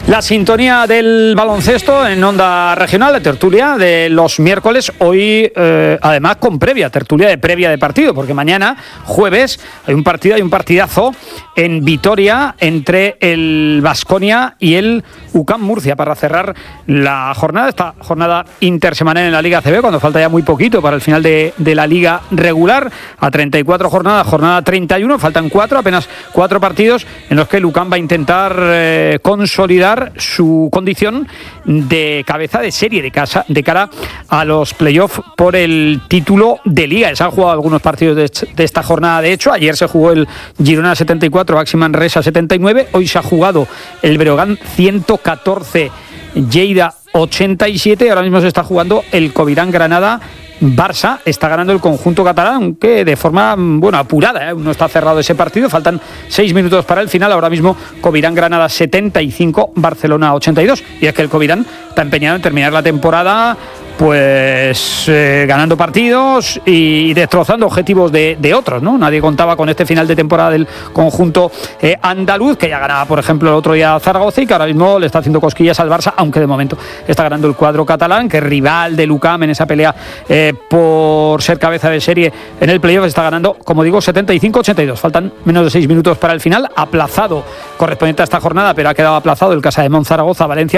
La sintonía del baloncesto en Onda Regional, la tertulia de los miércoles, hoy además con tertulia de previa de partido, porque mañana, jueves, hay un partidazo en Vitoria entre el Baskonia y el UCAM Murcia para cerrar esta jornada intersemanal en la Liga ACB, cuando falta ya muy poquito para el final de la Liga regular, a 34 jornadas, jornada 31, faltan apenas 4 partidos en los que el UCAM va a intentar consolidar su condición de cabeza de serie de cara a los playoffs por el título de Liga. Se han jugado algunos partidos de esta jornada, de hecho. Ayer se jugó el Girona 74, Baxi Manresa 79. Hoy se ha jugado el Breogán 114, Lleida 87. Ahora mismo se está jugando el Covirán Granada Barça. Está ganando el conjunto catalán, aunque de forma apurada, no está cerrado ese partido, faltan 6 minutos para el final. Ahora mismo Covirán Granada 75, Barcelona 82, y es que el Covirán está empeñado en terminar la temporada ganando partidos y destrozando objetivos de otros, ¿no? Nadie contaba con este final de temporada del conjunto andaluz, que ya ganaba, por ejemplo, el otro día a Zaragoza, y que ahora mismo le está haciendo cosquillas al Barça, aunque de momento está ganando el cuadro catalán, que es rival del UCAM en esa pelea por ser cabeza de serie en el playoff. Está ganando, como digo, 75-82. Faltan menos de 6 minutos para el final, aplazado correspondiente a esta jornada, pero ha quedado aplazado el Casademont Zaragoza Valencia